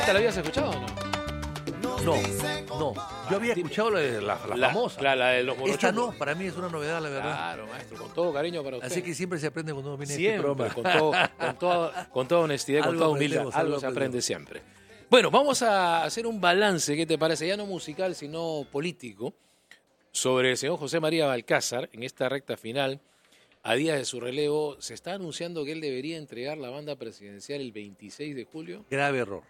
¿Te la habías escuchado o no? No. Yo había escuchado la famosa. La de los morochos. Esta no, para mí es una novedad, la verdad. Claro, maestro, con todo cariño para usted. Así que siempre se aprende cuando uno viene Siempre, a este programa. con toda honestidad, con toda humildad. Algo se aprende siempre. Bueno, vamos a hacer un balance, ¿qué te parece? Ya no musical, sino político, sobre el señor José María Balcázar en esta recta final. A días de su relevo, se está anunciando que él debería entregar la banda presidencial el 26 de julio. Grave error.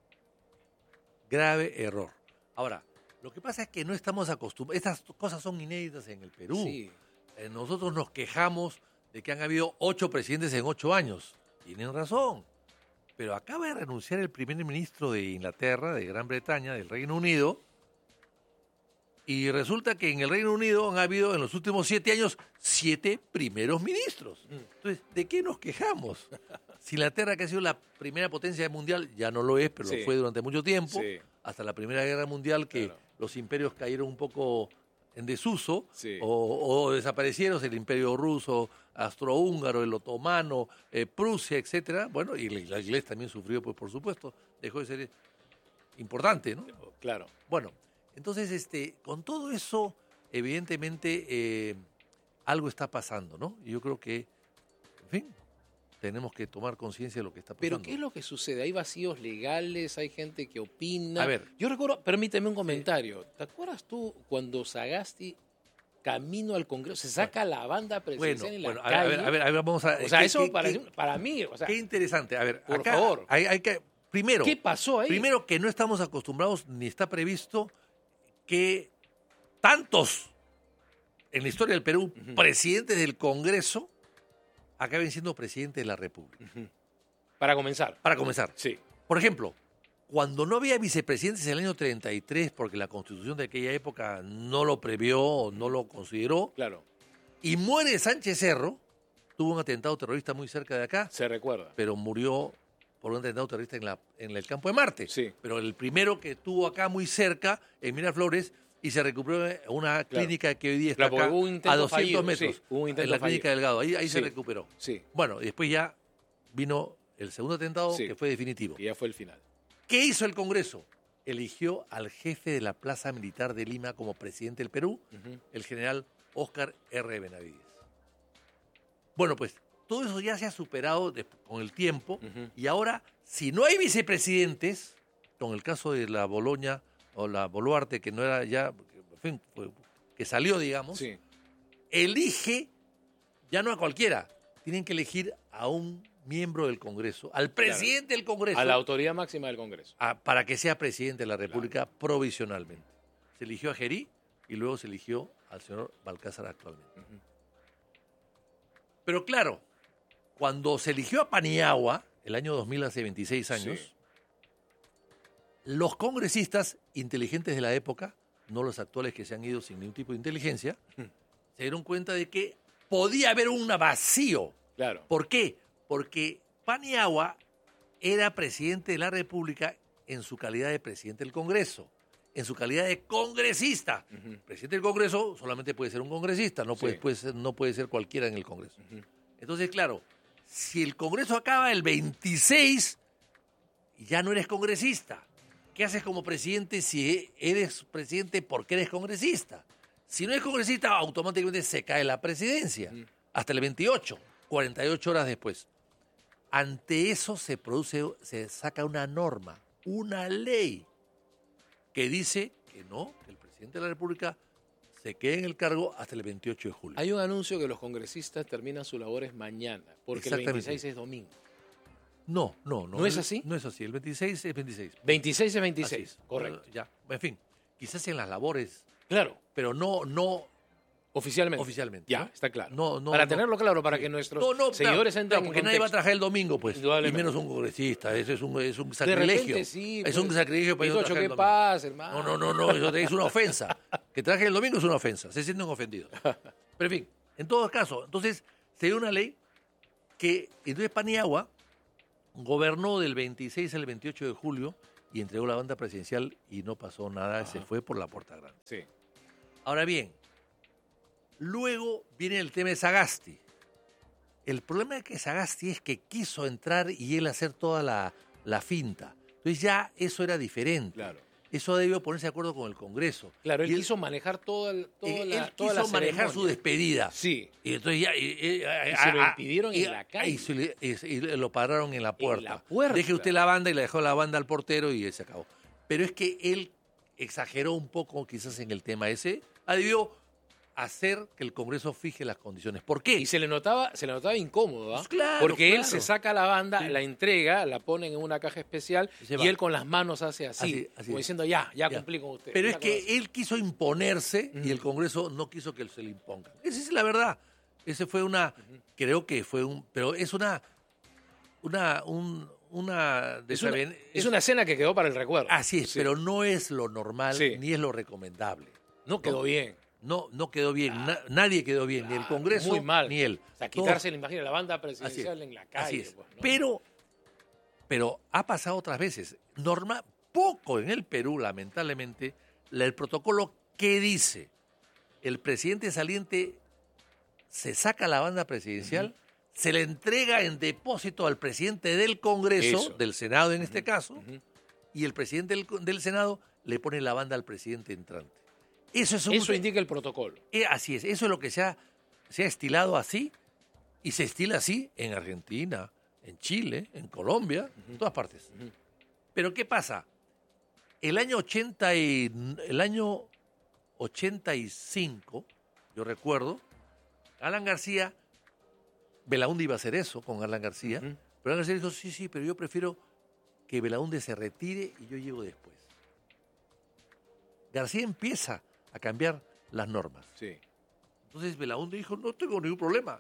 Grave error. Ahora, lo que pasa es que no estamos acostumbrados. Estas cosas son inéditas en el Perú. Sí. Nosotros nos quejamos de que han habido 8 presidentes en 8 años. Tienen razón. Pero acaba de renunciar el primer ministro de Inglaterra, de Gran Bretaña, del Reino Unido. Y resulta que en el Reino Unido han habido en los últimos 7 años 7 primeros ministros. Entonces, ¿de qué nos quejamos? Si Inglaterra, que ha sido la primera potencia mundial, ya no lo es, pero Sí. lo fue durante mucho tiempo, Sí. hasta la Primera Guerra Mundial, que Claro. los imperios cayeron un poco en desuso, Sí. o desaparecieron, el imperio ruso, austrohúngaro, el otomano, Prusia, etcétera. Bueno, y la Iglesia también sufrió, pues por supuesto, dejó de ser importante, ¿no? Claro. Bueno, entonces, con todo eso, evidentemente, algo está pasando, ¿no? Y yo creo que, en fin, tenemos que tomar conciencia de lo que está pasando. Pero ¿qué es lo que sucede? ¿Hay vacíos legales? ¿Hay gente que opina? A ver. Yo recuerdo, permíteme un comentario. ¿Te acuerdas tú cuando Sagasti, camino al Congreso, se saca la banda presidencial en la calle? a ver, vamos a... O sea, eso para mí, o sea, qué interesante. A ver, por acá favor. hay que... Primero, ¿qué pasó ahí? Primero que no estamos acostumbrados ni está previsto que tantos en la historia del Perú, presidentes del Congreso, acaben siendo presidentes de la República. Para comenzar. Para comenzar. Sí. Por ejemplo, cuando no había vicepresidentes en el año 33, porque la Constitución de aquella época no lo previó o no lo consideró, Claro. y muere Sánchez Cerro, tuvo un atentado terrorista muy cerca de acá, Se recuerda. pero murió por un atentado terrorista en el campo de Marte. Sí. Pero el primero que tuvo acá muy cerca, en Miraflores, y se recuperó en una clínica que hoy día está Claro, porque acá hubo un intento a 200 fallido, metros, sí, hubo un intento en la clínica fallido. Delgado. Ahí se Sí. recuperó. Sí. Bueno, y después ya vino el segundo atentado, Sí. que fue definitivo. Y ya fue el final. ¿Qué hizo el Congreso? Eligió al jefe de la Plaza Militar de Lima como presidente del Perú, el general Óscar R. Benavides. Bueno, pues todo eso ya se ha superado con el tiempo y ahora, si no hay vicepresidentes, con el caso de la Boloña o la Boluarte, que no era ya, en fin, que salió, digamos, Sí. elige ya no a cualquiera, tienen que elegir a un miembro del Congreso, al presidente del Congreso, A la autoridad máxima del Congreso. para que sea presidente de la República provisionalmente. Se eligió a Gerí y luego se eligió al señor Balcázar actualmente. Pero claro, cuando se eligió a Paniagua, el año 2000, hace 26 años, Sí. los congresistas inteligentes de la época, no los actuales que se han ido sin ningún tipo de inteligencia, se dieron cuenta de que podía haber un vacío. Claro. ¿Por qué? Porque Paniagua era presidente de la República en su calidad de presidente del Congreso, en su calidad de congresista. Presidente del Congreso solamente puede ser un congresista, no puede, Sí. no puede ser cualquiera en el Congreso. Entonces, claro, si el Congreso acaba el 26, ya no eres congresista. ¿Qué haces como presidente si eres presidente porque eres congresista? Si no eres congresista, automáticamente se cae la presidencia. Hasta el 28, 48 horas después. Ante eso se saca una norma, una ley, que dice que no, que el presidente de la República se quede en el cargo hasta el 28 de julio. Hay un anuncio que los congresistas terminan sus labores mañana, porque el Exactamente. 26 es domingo. No. ¿No es así? No es así. El 26 es 26. 26 es Así 26, es. correcto. Ya. En fin, quizás en las labores, Claro, pero no oficialmente. oficialmente. Ya, ¿no? está claro. No, para no. tenerlo claro, para que nuestros seguidores entren claro, porque en nadie va a contexto. trabajar el domingo, pues. Indudablemente. Y menos un congresista. Eso es un De sacrilegio. repente sí. Es un sacrilegio para ir a Pitocho, trabajar el ¿qué domingo. pasa, hermano? No, eso es una ofensa. Que trabaje el domingo es una ofensa. Se sienten ofendidos. Pero en fin, en todo caso, entonces se dio una ley que entonces Paniagua gobernó del 26 al 28 de julio y entregó la banda presidencial y no pasó nada, se fue por la puerta grande. Sí. Ahora bien, luego viene el tema de Sagasti. El problema de que Sagasti es que quiso entrar y él hacer toda la finta. Entonces ya eso era diferente. Claro. Eso debió ponerse de acuerdo con el Congreso. Claro, él quiso manejar él quiso manejar su despedida. Sí. Y entonces ya... Y se lo impidieron en la calle. Y lo pararon en la puerta. En la puerta. Deje usted la banda y le dejó la banda al portero y se acabó. Pero es que él exageró un poco quizás en el tema ese. Debió hacer que el Congreso fije las condiciones. ¿Por qué? Y se le notaba incómodo, ¿ah? Pues claro, porque él claro. se saca la banda, Sí. la entrega, la ponen en una caja especial y él con las manos hace así como diciendo ya cumplí con usted. Pero es que él quiso imponerse y el Congreso no quiso que se le imponga. Esa es la verdad. Ese fue creo que fue pero es es una escena que quedó para el recuerdo. Así es, Sí. pero no es lo normal Sí. ni es lo recomendable. No quedó bien. No quedó bien, nadie quedó bien, ni el Congreso Muy mal. ni él. O sea, quitarse, imagina, la banda presidencial en la Así calle. es. Pues, ¿no? Pero ha pasado otras veces. Poco en el Perú, lamentablemente, el protocolo que dice el presidente saliente se saca la banda presidencial, se le entrega en depósito al presidente del Congreso, Eso. del Senado en este caso, y el presidente del Senado le pone la banda al presidente entrante. Eso indica el protocolo. Así es, eso es lo que se ha estilado así, y se estila así en Argentina, en Chile, en Colombia, en todas partes. Pero ¿qué pasa? El año 85, yo recuerdo, Alan García, Belaúnde iba a hacer eso con Alan García, pero Alan García dijo, sí, pero yo prefiero que Belaúnde se retire y yo llego después. García empieza a cambiar las normas. Sí. Entonces Belaúnde dijo, no tengo ningún problema.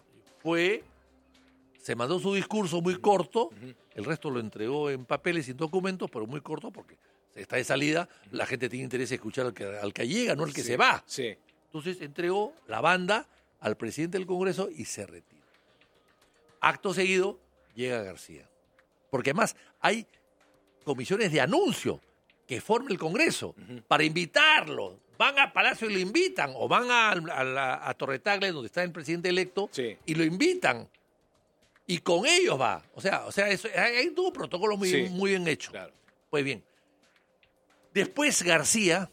Se mandó su discurso muy corto, el resto lo entregó en papeles y en documentos, pero muy corto porque está de salida, la gente tiene interés en escuchar al que llega, no al que se va. Sí. Entonces entregó la banda al presidente del Congreso y se retira. Acto seguido, llega García. Porque además hay comisiones de anuncio que forma el Congreso para invitarlo. Van a Palacio y lo invitan, o van a Torre Tagle, donde está el presidente electo, y lo invitan. Y con ellos va. O sea eso, hay todo un protocolo muy bien hecho. Claro. Pues bien. Después García,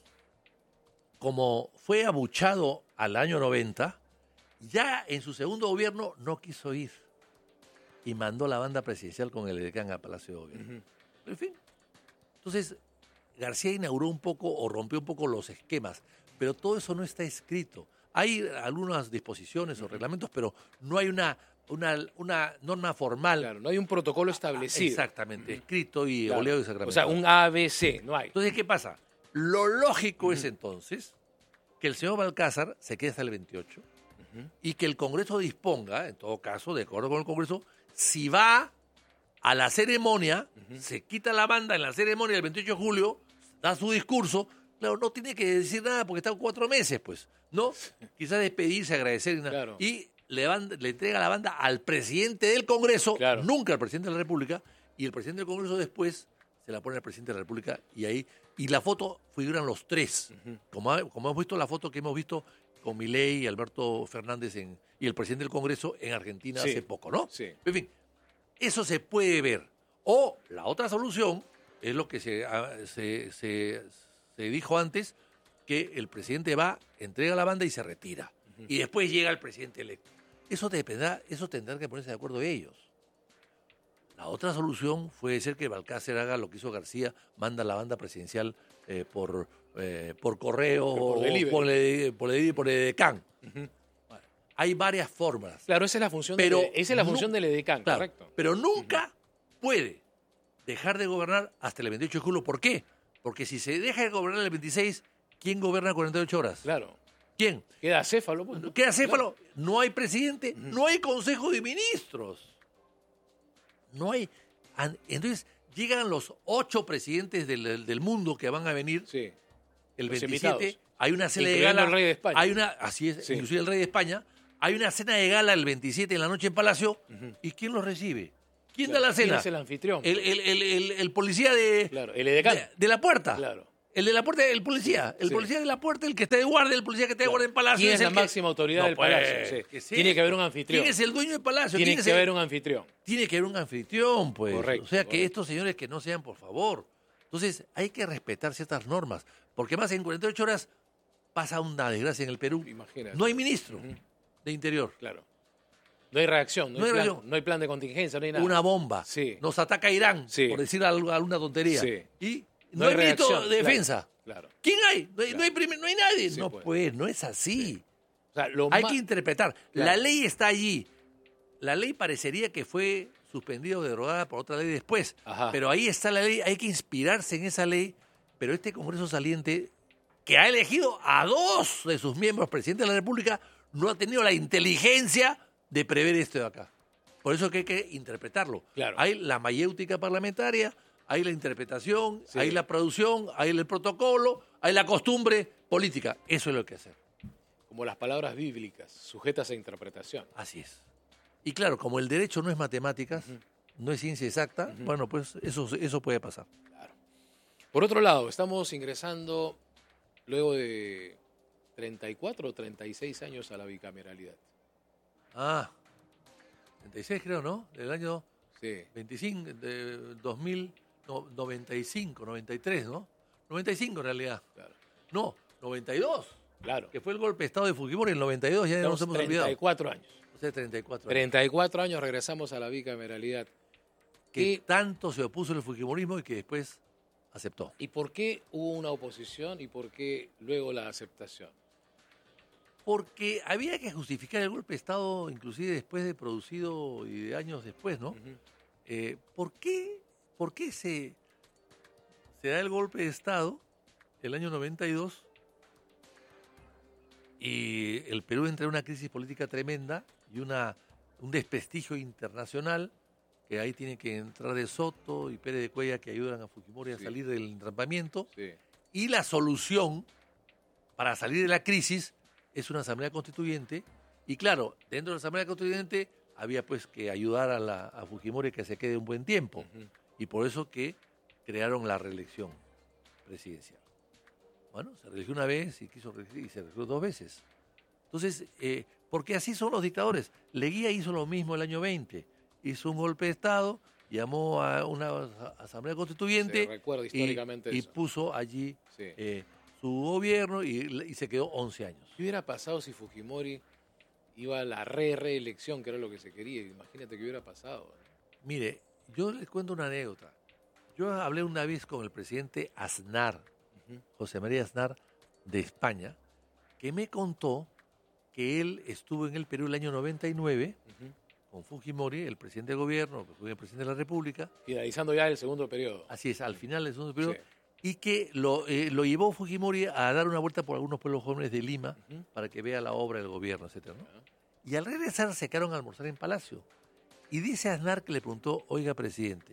como fue abuchado al año 90, ya en su segundo gobierno no quiso ir. Y mandó la banda presidencial con el edecán a Palacio de Gobierno. En fin. Entonces, García inauguró un poco o rompió un poco los esquemas, pero todo eso no está escrito. Hay algunas disposiciones o reglamentos, pero no hay una norma formal. Claro, no hay un protocolo establecido. Exactamente, escrito y oleado y sacramentado. O sea, un ABC, no hay. Entonces, ¿qué pasa? Lo lógico es entonces que el señor Balcázar se quede hasta el 28 y que el Congreso disponga, en todo caso, de acuerdo con el Congreso, si va a la ceremonia, se quita la banda en la ceremonia del 28 de julio, da su discurso, claro, no tiene que decir nada porque están 4 meses, pues, ¿no? Quizás despedirse, agradecer y nada. Claro. Y le entrega la banda al presidente del Congreso, nunca al presidente de la República, y el presidente del Congreso después se la pone al presidente de la República y la foto figuran los tres. Como hemos visto la foto que hemos visto con Milei y Alberto Fernández y el presidente del Congreso en Argentina hace poco, ¿no? Sí. En fin, eso se puede ver. O la otra solución es lo que se dijo antes, que el presidente va, entrega la banda y se retira. Y después llega el presidente electo. Eso tendrán que ponerse de acuerdo ellos. La otra solución puede ser que Balcázar haga lo que hizo García, manda la banda presidencial por correo por edecán. Bueno, hay varias formas. Claro, esa es la función, función del edecán, claro, correcto. Pero nunca puede dejar de gobernar hasta el 28 de julio. ¿Por qué? Porque si se deja de gobernar el 26, ¿quién gobierna 48 horas? Claro. ¿Quién? Queda acéfalo. Pues, ¿no? Queda acéfalo. Claro. No hay presidente, no hay consejo de ministros. No hay. Entonces, llegan los 8 presidentes del mundo que van a venir. Sí. El los 27 invitados. Hay una cena de gala. El rey de España. Así es, inclusive el rey de España. Hay una cena de gala el 27 en la noche en Palacio. ¿Y quién los recibe? ¿Quién da la cena? ¿Quién es el anfitrión? El policía de. Claro, el edecán. De la puerta. Claro. El de la puerta, el policía. El policía de la puerta, el que está de guardia, el policía que está de guardia en Palacio. ¿Quién es la máxima autoridad del Palacio? Sí. Tiene que haber un anfitrión. ¿Quién es el dueño del Palacio? Tiene que haber un anfitrión. Tiene que haber un anfitrión, pues. Correcto. O sea, que estos señores que no sean, por favor. Entonces, hay que respetar ciertas normas, porque más en 48 horas pasa una desgracia en el Perú. Imagínate. No hay ministro de Interior. Claro. No hay reacción, No hay reacción. no hay plan de contingencia, no hay nada. Una bomba. Sí. Nos ataca Irán, Sí. por decir alguna tontería. Sí. Y No no hay hay ministro reacción, de defensa. Claro. ¿Quién hay? No hay, Claro. no hay nadie. Sí, no, pues. no es así. O sea, lo Hay ma- que interpretar. Claro. La ley está allí. La ley parecería que fue suspendida o derogada por otra ley después. Ajá. Pero ahí está la ley, hay que inspirarse en esa ley. Pero este Congreso saliente, que ha elegido a 2 de sus miembros presidente de la República, no ha tenido la inteligencia de prever esto de acá. Por eso que hay que interpretarlo. Claro. Hay la mayéutica parlamentaria, hay la interpretación, Sí. hay la producción, hay el protocolo, hay la costumbre política. Eso es lo que hay que hacer. Como las palabras bíblicas, sujetas a interpretación. Así es. Y claro, como el derecho no es matemáticas, no es ciencia exacta, bueno, pues eso puede pasar. Claro. Por otro lado, estamos ingresando luego de 34 o 36 años a la bicameralidad. Ah, 36 creo, ¿no? Del año Sí. 25, de 2095, 93, ¿no? 95 en realidad. Claro. No, 92, Claro. que fue el golpe de Estado de Fujimori en el 92, ya nos hemos olvidado. 34 años. O sea, 34 años. 34 años regresamos a la bicameralidad. Que tanto se opuso el Fujimorismo y que después aceptó. ¿Y por qué hubo una oposición y por qué luego la aceptación? Porque había que justificar el golpe de Estado, inclusive después de producido y de años después, ¿no? ¿Por qué se da el golpe de Estado el año 92 y el Perú entra en una crisis política tremenda y un desprestigio internacional, que ahí tiene que entrar de Soto y Pérez de Cuellar que ayudan a Fujimori a Sí. salir del entrampamiento? Sí. Y la solución para salir de la crisis es una asamblea constituyente. Y claro, dentro de la asamblea constituyente había pues que ayudar a Fujimori que se quede un buen tiempo. Y por eso que crearon la reelección presidencial. Bueno, se reeligió una vez y quiso reelegir y se reeligió 2 veces. Entonces, porque así son los dictadores. Leguía hizo lo mismo el año 20. Hizo un golpe de Estado, llamó a una asamblea constituyente Se recuerda históricamente y eso. puso allí Sí. su gobierno y se quedó 11 años. ¿Qué hubiera pasado si Fujimori iba a la reelección, que era lo que se quería? Imagínate qué hubiera pasado. Mire, yo les cuento una anécdota. Yo hablé una vez con el presidente Aznar, José María Aznar, de España, que me contó que él estuvo en el Perú el año 99 con Fujimori, el presidente del gobierno, que fue el presidente de la República. Finalizando ya el segundo periodo. Así es, al final del segundo periodo. Sí. Y que lo llevó Fujimori a dar una vuelta por algunos pueblos jóvenes de Lima para que vea la obra del gobierno, etc. ¿no? Y al regresar se quedaron a almorzar en Palacio. Y dice Aznar que le preguntó, oiga, presidente,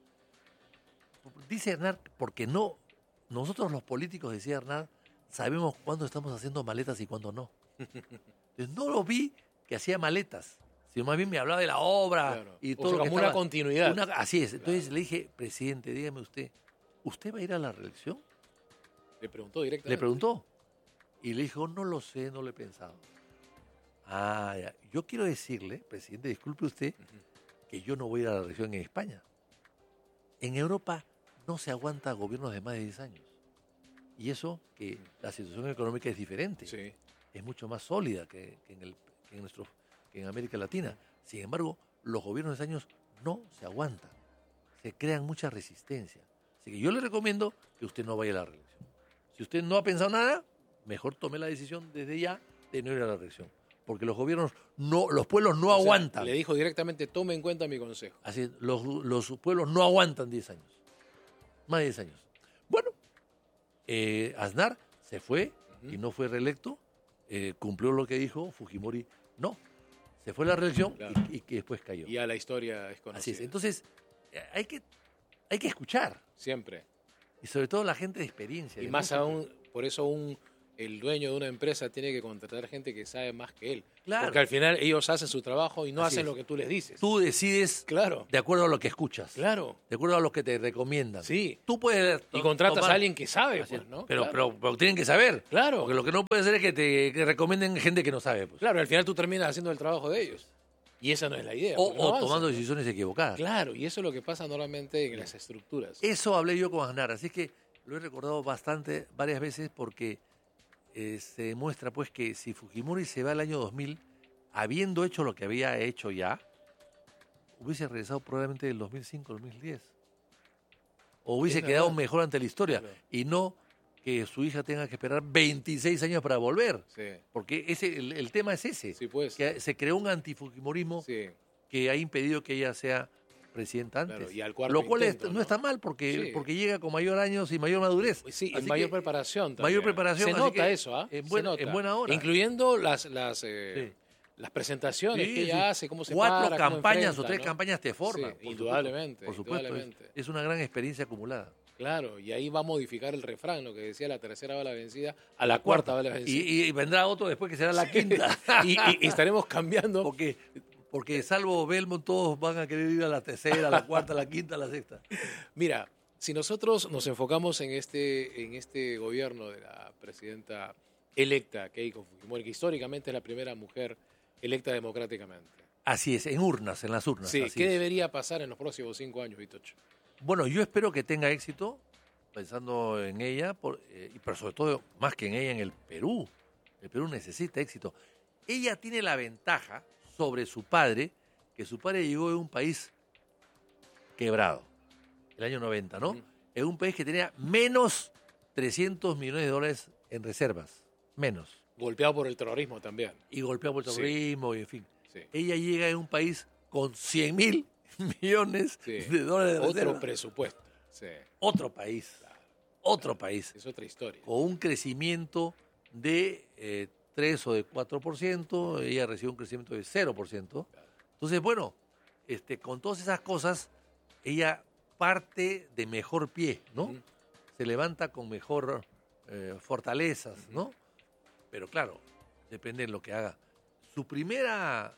dice Aznar, porque no, nosotros los políticos, decía Aznar, sabemos cuándo estamos haciendo maletas y cuándo no. Entonces no lo vi que hacía maletas, sino más bien me hablaba de la obra Claro. y O todo sea, lo que como una estaba- continuidad. así es. Entonces le dije, presidente, dígame usted, ¿usted va a ir a la reelección? Le preguntó directamente. Le preguntó. Y le dijo, no lo sé, no lo he pensado. Ah, ya. Yo quiero decirle, presidente, disculpe usted, que yo no voy a ir a la reelección en España. En Europa no se aguanta gobiernos de más de 10 años. Y eso que la situación económica es diferente. Sí. Es mucho más sólida que en América Latina. Sin embargo, los gobiernos de 10 años no se aguantan. Se crean mucha resistencia. Así que yo le recomiendo que usted no vaya a la reelección. Si usted no ha pensado nada, mejor tome la decisión desde ya de no ir a la reelección. Porque los gobiernos los pueblos no O sea, aguantan. le dijo directamente, tome en cuenta mi consejo. Así es, los pueblos no aguantan 10 años. Más de 10 años. Bueno, Aznar se fue y no fue reelecto. Cumplió lo que dijo Fujimori. No. Se fue a la reelección Claro. y que después cayó. Y ya la historia es conocida. Así es. Entonces, hay que escuchar. Siempre. Y sobre todo la gente de experiencia. Y de más mucho- aún, por eso el dueño de una empresa tiene que contratar gente que sabe más que él. Claro. Porque al final ellos hacen su trabajo y no Así hacen es. lo que tú les dices. Tú decides Claro, de acuerdo a lo que escuchas. claro. De acuerdo a lo que te recomiendan. Sí. Tú puedes Y contratas tomar- a alguien que sabe, Así es. pues, ¿no? Pero, Claro. pero tienen que saber. Claro. Porque lo que no puede ser es que te recomienden gente que no sabe. Pues. Claro, al final tú terminas haciendo el trabajo de ellos. Y esa no es la idea. O tomando decisiones equivocadas. Claro, y eso es lo que pasa normalmente en las estructuras. Eso hablé yo con Aznar, así que lo he recordado varias veces, porque se demuestra pues que si Fujimori se va al año 2000, habiendo hecho lo que había hecho ya, hubiese regresado probablemente del 2005 al 2010. O hubiese quedado mejor ante la historia. Claro. Y no que su hija tenga que esperar 26 años para volver. Sí. Porque el tema es ese. Sí, pues. Que se creó un antifujimorismo que ha impedido que ella sea presidenta antes. Claro, y al cuarto lo cual intento, no está mal, porque llega con mayor años y mayor madurez. Sí, y mayor preparación también. Mayor preparación. Se nota eso, ¿ah? En buena hora. Incluyendo las presentaciones que ella hace, cómo se para, 4 campañas o 3 campañas te forman. Sí, indudablemente. Por supuesto. Es una gran experiencia acumulada. Claro, y ahí va a modificar el refrán, lo que decía, la tercera bala vencida a la cuarta bala vencida. Y vendrá otro después que será la quinta. y estaremos cambiando. Porque salvo Belmont, todos van a querer ir a la tercera, a la cuarta, a la quinta, a la sexta. Mira, si nosotros nos enfocamos en este gobierno de la presidenta electa, Keiko Fujimori, que históricamente es la primera mujer electa democráticamente. Así es, en las urnas. Sí, ¿qué debería pasar en los próximos 5 años, Vitocho? Bueno, yo espero que tenga éxito, pensando en ella, pero sobre todo, más que en ella, en el Perú. El Perú necesita éxito. Ella tiene la ventaja sobre su padre, que su padre llegó de un país quebrado, el año 90, ¿no? En un país que tenía menos $300 millones en reservas, menos. Golpeado por el terrorismo también. Y golpeado por el terrorismo, y en fin. Sí. Ella llega de un país con 100.000 millones de dólares de reserva. Otro presupuesto. Sí. Otro país. Claro. Otro país. Es otra historia. Con un crecimiento de 3 o de 4%, ella recibe un crecimiento de 0%. Claro. Entonces, bueno, con todas esas cosas, ella parte de mejor pie, ¿no? Se levanta con mejor fortalezas, ¿no? Pero claro, depende de lo que haga. Su primera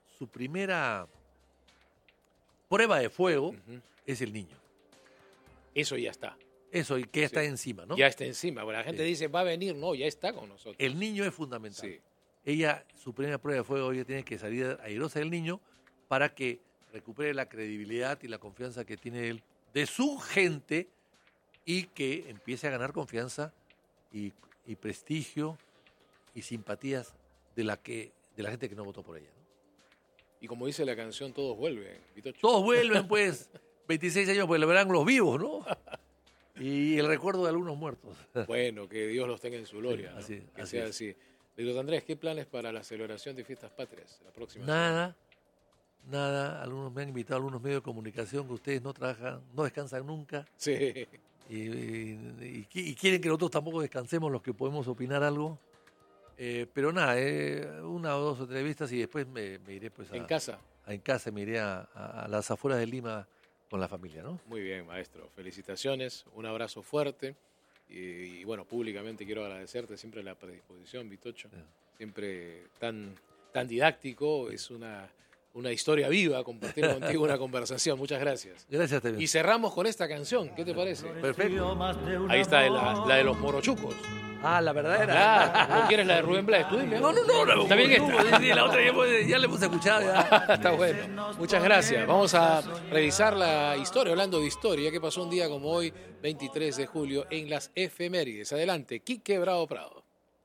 prueba de fuego es el niño. Eso ya está. Eso, y que está encima, ¿no? Ya está encima. Bueno, la gente dice, va a venir. No, ya está con nosotros. El niño es fundamental. Sí. Ella, su primera prueba de fuego, ella tiene que salir airosa del niño para que recupere la credibilidad y la confianza que tiene él de su gente, y que empiece a ganar confianza y prestigio y simpatías de la gente que no votó por ella, ¿no? Y como dice la canción, todos vuelven, Vitocho. Todos vuelven, pues. 26 años, pues lo verán los vivos, ¿no? Y el recuerdo de algunos muertos. Bueno, que Dios los tenga en su gloria, sí, ¿no? Que sea así. Digo, Andrés, ¿qué planes para la celebración de Fiestas Patrias la próxima Nada. Algunos me han invitado a algunos medios de comunicación que ustedes no trabajan, no descansan nunca. Sí. Y quieren que nosotros tampoco descansemos los que podemos opinar algo. Pero nada, 1 o 2 entrevistas y después me iré pues ¿En casa? En casa, me iré a las afueras de Lima con la familia, ¿no? Muy bien, maestro. Felicitaciones, un abrazo fuerte. Y bueno, públicamente quiero agradecerte siempre la predisposición, Vitocho. Siempre tan didáctico, es una historia viva compartir contigo una conversación. Muchas gracias. Gracias también. Y cerramos con esta canción, ¿qué te parece? Perfecto. Ahí está la de los morochucos. Ah, la verdadera. Claro, ¿no quieres la de Rubén Blades? Tú dime. No. Está bien esta. La otra ya la hemos escuchado. Está bueno. Muchas gracias. Vamos a revisar la historia, hablando de historia, que pasó un día como hoy, 23 de julio, en las efemérides. Adelante, Quique Bravo Prado.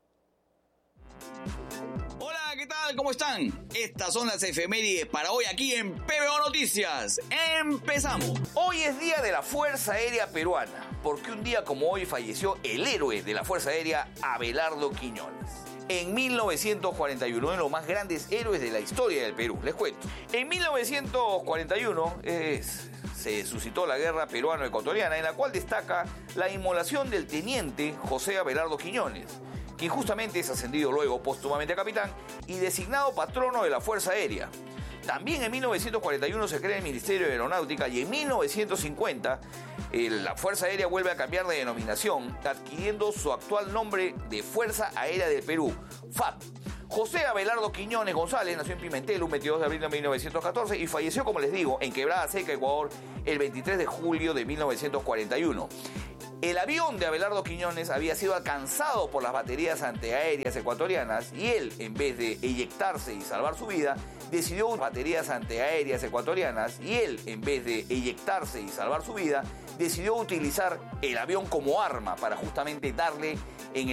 ¿Qué tal? ¿Cómo están? Estas son las efemérides para hoy aquí en PBO Noticias. ¡Empezamos! Hoy es Día de la Fuerza Aérea Peruana, porque un día como hoy falleció el héroe de la Fuerza Aérea, Abelardo Quiñones. En 1941, uno de los más grandes héroes de la historia del Perú, les cuento. En 1941 se suscitó la guerra peruano-ecuatoriana, en la cual destaca la inmolación del teniente José Abelardo Quiñones, quien justamente es ascendido luego póstumamente a capitán y designado patrono de la Fuerza Aérea. También en 1941 se crea el Ministerio de Aeronáutica y en 1950 la Fuerza Aérea vuelve a cambiar de denominación, adquiriendo su actual nombre de Fuerza Aérea del Perú, FAP. José Abelardo Quiñones González nació en Pimentel un 22 de abril de 1914 y falleció, como les digo, en Quebrada Seca, Ecuador, el 23 de julio de 1941. El avión de Abelardo Quiñones había sido alcanzado por las baterías antiaéreas ecuatorianas y él, en vez de eyectarse y salvar su vida, decidió baterías antiaéreas ecuatorianas y él, en vez de eyectarse y salvar su vida, decidió utilizar el avión como arma para justamente darle en